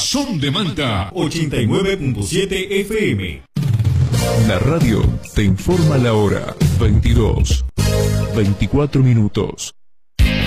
Son de Manta 89.7 FM. La radio te informa la hora. 22, 24 minutos.